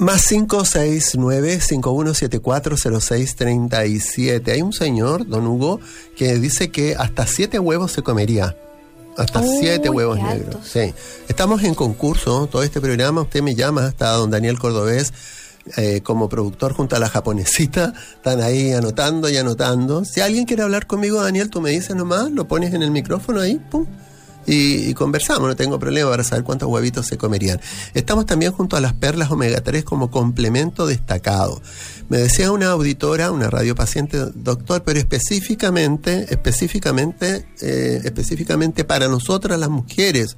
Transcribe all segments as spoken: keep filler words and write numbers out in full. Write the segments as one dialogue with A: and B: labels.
A: Más cinco seis nueve, cinco uno siete cuatro, cero seis tres siete. Hay un señor, don Hugo, que dice que hasta siete huevos se comería. Hasta oh, siete huevos negros. Sí. Estamos en concurso, todo este programa. Usted me llama, está don Daniel Cordobés eh, como productor junto a la japonesita. Están ahí anotando y anotando. Si alguien quiere hablar conmigo, Daniel, tú me dices nomás, lo pones en el micrófono ahí, pum. Y, y conversamos, no tengo problema para saber cuántos huevitos se comerían. Estamos también junto a las perlas omega tres como complemento destacado. Me decía una auditora, una radiopaciente, doctor, pero específicamente, específicamente, eh, específicamente para nosotras las mujeres,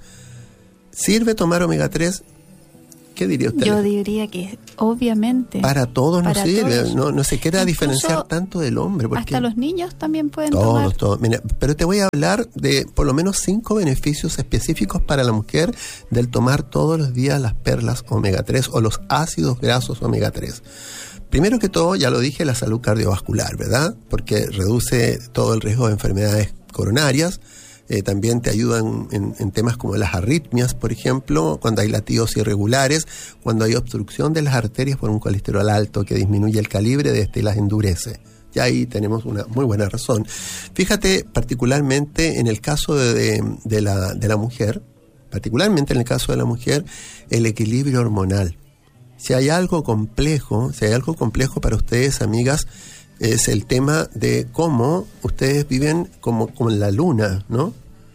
A: ¿sirve tomar omega tres? ¿Qué diría usted?
B: Yo diría que obviamente.
A: Para todos
B: para
A: no sirve,
B: todos.
A: no, no se quiera
B: Incluso
A: diferenciar tanto del hombre. Porque
B: hasta los niños también pueden
A: todos,
B: tomar.
A: Todos, mira, pero te voy a hablar de por lo menos cinco beneficios específicos para la mujer del tomar todos los días las perlas omega tres o los ácidos grasos omega tres. Primero que todo, ya lo dije, la salud cardiovascular, ¿verdad? Porque reduce todo el riesgo de enfermedades coronarias. Eh, también te ayudan en, en temas como las arritmias, por ejemplo, cuando hay latidos irregulares, cuando hay obstrucción de las arterias por un colesterol alto que disminuye el calibre de este y las endurece. Ya ahí tenemos una muy buena razón. Fíjate particularmente en el caso de, de, de, la, de la mujer, particularmente en el caso de la mujer, el equilibrio hormonal. Si hay algo complejo, si hay algo complejo para ustedes, amigas, es el tema de cómo ustedes viven como, como en la luna, ¿no?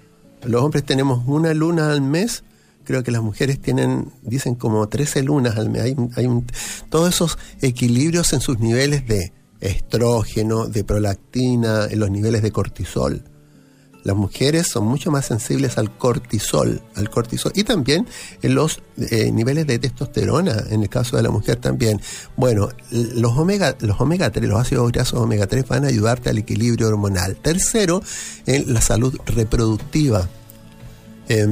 A: Los hombres tenemos una luna al mes, creo que las mujeres tienen, dicen como trece lunas al mes. Hay, hay un, todos esos equilibrios en sus niveles de estrógeno, de prolactina, en los niveles de cortisol. Las mujeres son mucho más sensibles al cortisol, al cortisol y también en los eh, niveles de testosterona, en el caso de la mujer también. Bueno, los omega, los omega tres, los ácidos grasos omega tres van a ayudarte al equilibrio hormonal. Tercero, en la salud reproductiva. Eh,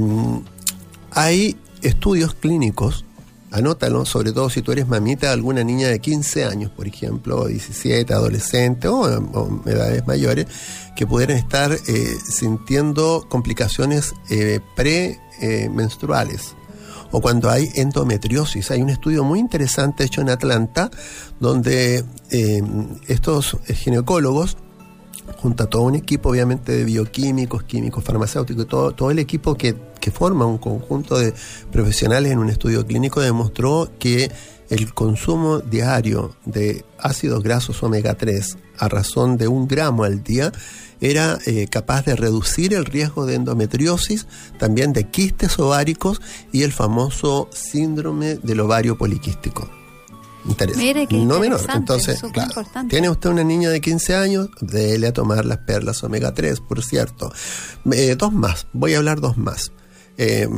A: hay estudios clínicos, anótalo, sobre todo si tú eres mamita de alguna niña de quince años, por ejemplo, o diecisiete, adolescente o, o edades mayores, que pudieran estar eh, sintiendo complicaciones eh, premenstruales. Eh, o cuando hay endometriosis. Hay un estudio muy interesante hecho en Atlanta, donde eh, estos ginecólogos, junto a todo un equipo obviamente de bioquímicos, químicos, farmacéuticos, todo, todo el equipo que, que forma un conjunto de profesionales en un estudio clínico, demostró que el consumo diario de ácidos grasos omega tres a razón de un gramo al día era eh, capaz de reducir el riesgo de endometriosis, también de quistes ováricos y el famoso síndrome del ovario poliquístico. Interesa.
B: Mire, qué
A: no menor.
B: interesante,
A: Entonces, claro, tiene usted una niña de quince años, déle a tomar las perlas omega tres, por cierto. Eh, dos más, voy a hablar dos más. Eh,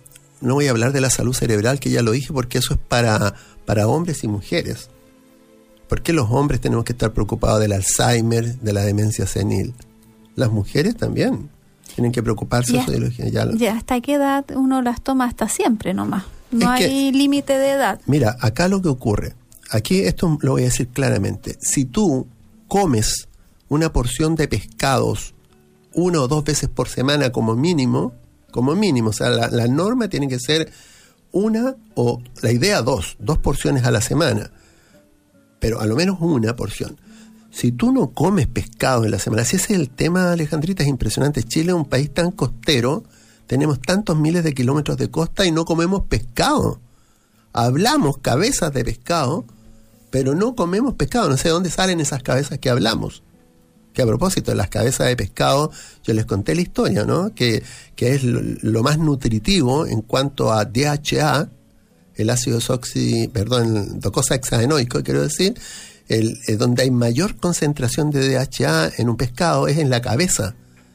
A: no voy a hablar de la salud cerebral, que ya lo dije, porque eso es para, para hombres y mujeres. ¿Por qué los hombres tenemos que estar preocupados del Alzheimer, de la demencia senil? Las mujeres también tienen que preocuparse de su ideología. Ya,
B: ya, ¿hasta qué edad uno las toma? Hasta siempre nomás. No
A: es
B: hay límite de edad.
A: Mira, acá lo que ocurre, aquí esto lo voy a decir claramente, si tú comes una porción de pescados una o dos veces por semana como mínimo, como mínimo, o sea, la, la norma tiene que ser una o la idea dos, dos porciones a la semana, pero a lo menos una porción. Si tú no comes pescado en la semana, si ese es el tema, Alejandrita, es impresionante. Chile es un país tan costero, tenemos tantos miles de kilómetros de costa y no comemos pescado. Hablamos cabezas de pescado, pero no comemos pescado. No sé de dónde salen esas cabezas que hablamos. Que a propósito de las cabezas de pescado, yo les conté la historia, ¿no? Que, que es lo, lo más nutritivo en cuanto a D H A, el ácido desoxi, perdón, el docosahexaenoico, quiero decir, el, el, donde hay mayor concentración de D H A en un pescado es en la cabeza.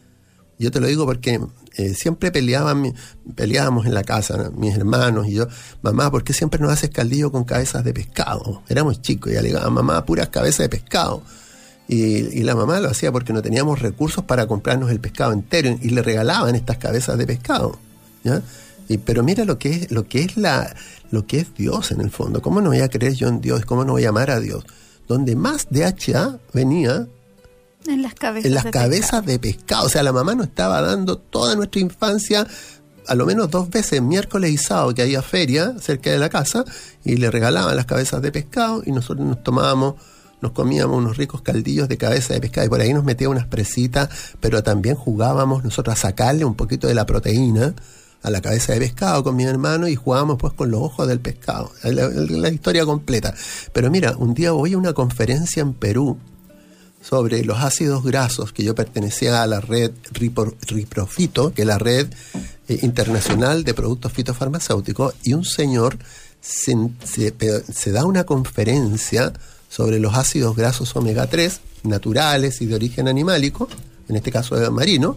A: Yo te lo digo porque eh, siempre peleaban, peleábamos en la casa, ¿no? Mis hermanos y yo, mamá, ¿por qué siempre nos haces caldillo con cabezas de pescado? Éramos chicos y ya le digo, mamá, puras cabezas de pescado. Y, y la mamá lo hacía porque no teníamos recursos para comprarnos el pescado entero y le regalaban estas cabezas de pescado, ¿ya? Y, pero mira lo que es, lo que es la, lo que es Dios en el fondo. ¿Cómo no voy a creer yo en Dios? ¿Cómo no voy a amar a Dios? Donde más D H A venía
B: en las cabezas,
A: en las
B: de,
A: cabezas
B: pescado.
A: de pescado. O sea, la mamá nos estaba dando toda nuestra infancia a lo menos dos veces, miércoles y sábado, que había feria cerca de la casa, y le regalaban las cabezas de pescado, y nosotros nos tomábamos, nos comíamos unos ricos caldillos de cabeza de pescado, y por ahí nos metía unas presitas, pero también jugábamos nosotros a sacarle un poquito de la proteína a la cabeza de pescado con mi hermano, y jugábamos pues con los ojos del pescado, la, la historia completa. Pero mira, un día voy a una conferencia en Perú sobre los ácidos grasos, que yo pertenecía a la red Ripro, Riprofito, que es la red eh, internacional de productos fitofarmacéuticos, y un señor se, se, se da una conferencia sobre los ácidos grasos omega tres, naturales y de origen animálico, en este caso de marino,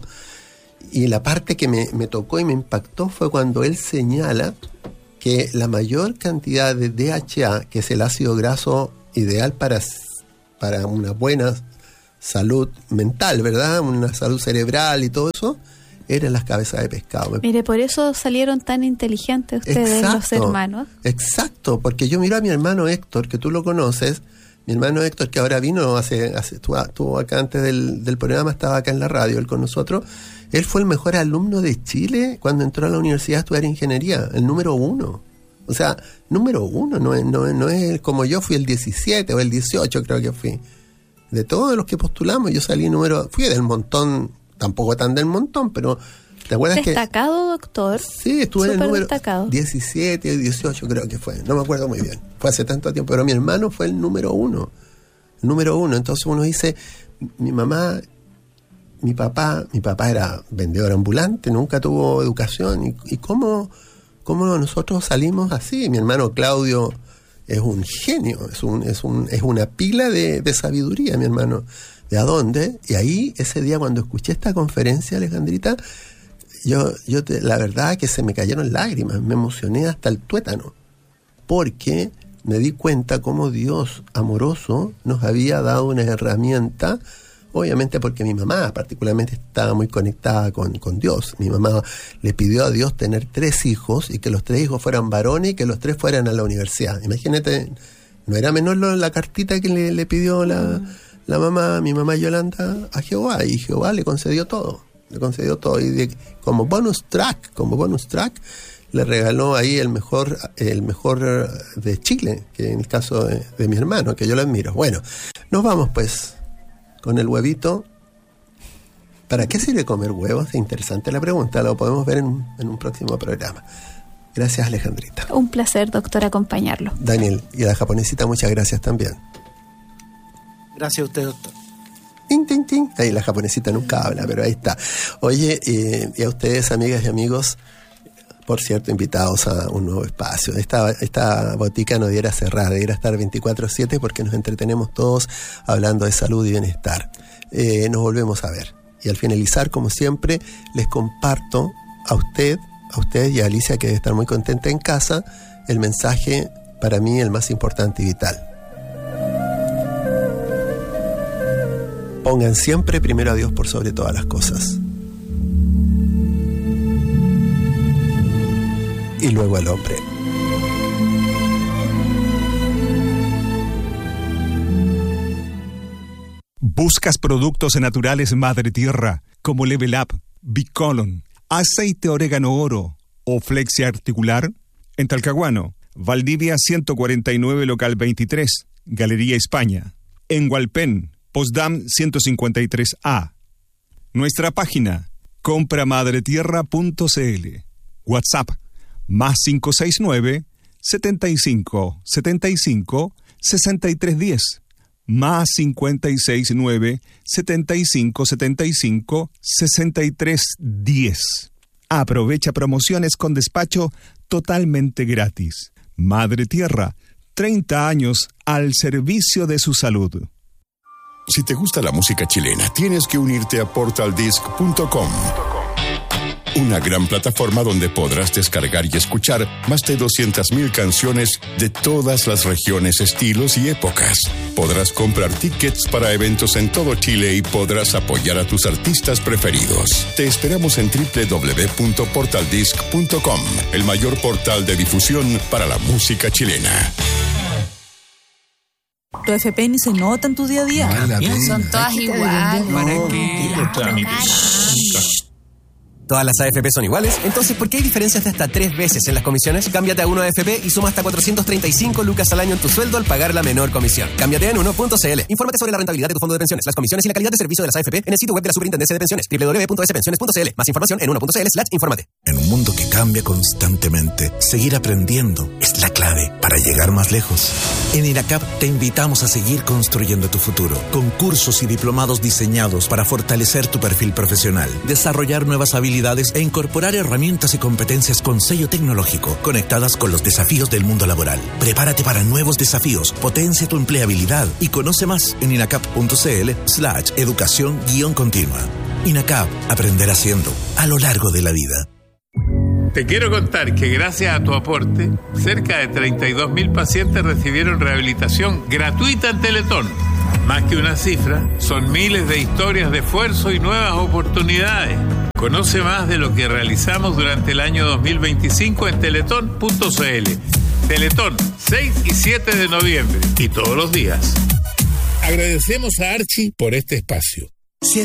A: y la parte que me, me tocó y me impactó fue cuando él señala que la mayor cantidad de D H A, que es el ácido graso ideal para, para una buena salud mental, ¿verdad? Una salud cerebral y todo eso, eran las cabezas de pescado.
B: Mire, por eso salieron tan inteligentes ustedes, exacto, los hermanos.
A: Exacto, porque yo miro a mi hermano Héctor, que tú lo conoces, mi hermano Héctor, que ahora vino, hace, hace estuvo, estuvo acá antes del, del programa, estaba acá en la radio, él con nosotros. Él fue el mejor alumno de Chile cuando entró a la universidad a estudiar ingeniería, el número uno. O sea, número uno, no es, no, no es como yo fui el diecisiete o el dieciocho, creo que fui. De todos los que postulamos, yo salí número, fui del montón, tampoco tan del montón, pero ¿te acuerdas que?
B: Destacado, doctor.
A: Sí, estuve en el número
B: destacado.
A: diecisiete o dieciocho, creo que fue, no me acuerdo muy bien, fue hace tanto tiempo, pero mi hermano fue el número uno, el número uno, entonces uno dice, mi mamá, mi papá, mi papá era vendedor ambulante, nunca tuvo educación, y, y cómo, cómo nosotros salimos así. Mi hermano Claudio es un genio, es un, es un, es una pila de, de sabiduría, mi hermano. ¿De a dónde? Y ahí, ese día, cuando escuché esta conferencia, Alejandrita, yo, yo te, la verdad que se me cayeron lágrimas, me emocioné hasta el tuétano, porque me di cuenta cómo Dios amoroso nos había dado una herramienta. Obviamente porque mi mamá particularmente estaba muy conectada con, con Dios. Mi mamá le pidió a Dios tener tres hijos y que los tres hijos fueran varones y que los tres fueran a la universidad. Imagínate, no era menor la cartita que le, le pidió la, la mamá, mi mamá Yolanda, a Jehová, y Jehová le concedió todo, le concedió todo. Y de, como bonus track, como bonus track, le regaló ahí el mejor, el mejor de Chile, que en el caso de, de mi hermano, que yo lo admiro. Bueno, nos vamos pues con el huevito. ¿Para qué sirve comer huevos? Es interesante la pregunta, lo podemos ver en un, en un próximo programa. Gracias, Alejandrita.
B: Un placer, doctor, acompañarlo.
A: Daniel, y a la japonesita, muchas gracias también.
C: Gracias a usted, doctor.
A: Ting, ting, ting. Ahí la japonesita nunca habla, pero ahí está. Oye, eh, y a ustedes, amigas y amigos, por cierto, invitados a un nuevo espacio. Esta, esta botica no debiera cerrar, debiera estar veinticuatro siete porque nos entretenemos todos hablando de salud y bienestar. Eh, nos volvemos a ver. Y al finalizar, como siempre, les comparto a usted, a usted y a Alicia, que debe estar muy contenta en casa, el mensaje, para mí, el más importante y vital. Pongan siempre primero a Dios por sobre todas las cosas. Y luego al hombre.
D: ¿Buscas productos naturales Madre Tierra como Level Up, Bicolon, aceite orégano oro o flexia articular? En Talcahuano, Valdivia ciento cuarenta y nueve, local veintitrés, Galería España. En Hualpén, Postdam ciento cincuenta y tres A. Nuestra página, compra madre tierra punto c l. WhatsApp, más cinco seis nueve, setenta y cinco, setenta y cinco, sesenta y tres diez, más cincuenta y seis nueve, setenta y cinco, setenta y cinco, sesenta y tres diez. Aprovecha promociones con despacho totalmente gratis. Madre Tierra, treinta años al servicio de su salud.
E: Si te gusta la música chilena, tienes que unirte a portal disc punto com. Una gran plataforma donde podrás descargar y escuchar más de doscientas mil canciones de todas las regiones, estilos y épocas. Podrás comprar tickets para eventos en todo Chile y podrás apoyar a tus artistas preferidos. Te esperamos en doble u doble u doble u punto portal disc punto com, el mayor portal de difusión para la música chilena.
F: Tu F P ni se nota en tu día a día.
G: Son todas iguales.
H: ¿Para qué?
G: ¿Todas las A F P son iguales? Entonces, ¿por qué hay diferencias de hasta tres veces en las comisiones? Cámbiate a Uno A F P y suma hasta cuatrocientos treinta y cinco lucas al año en tu sueldo al pagar la menor comisión. Cámbiate en uno punto c l. Infórmate sobre la rentabilidad de tu fondo de pensiones, las comisiones y la calidad de servicio de las A F P en el sitio web de la Superintendencia de Pensiones, doble u doble u doble u punto s pensiones punto c l. Más información en uno punto c l slash infórmate.
H: En un mundo que cambia constantemente, seguir aprendiendo es la clave para llegar más lejos. En INACAP te invitamos a seguir construyendo tu futuro, con cursos y diplomados diseñados para fortalecer tu perfil profesional, desarrollar nuevas habilidades e incorporar herramientas y competencias con sello tecnológico, conectadas con los desafíos del mundo laboral. Prepárate para nuevos desafíos, potencia tu empleabilidad y conoce más en inacap.cl slash educación guión continua. INACAP, aprender haciendo, a lo largo de la vida.
I: Te quiero contar que gracias a tu aporte, cerca de treinta y dos mil pacientes recibieron rehabilitación gratuita en Teletón. Más que una cifra, son miles de historias de esfuerzo y nuevas oportunidades. Conoce más de lo que realizamos durante el año dos mil veinticinco en teletón punto c l. Teletón, seis y siete de noviembre y todos los días.
J: Agradecemos a Archie por este espacio.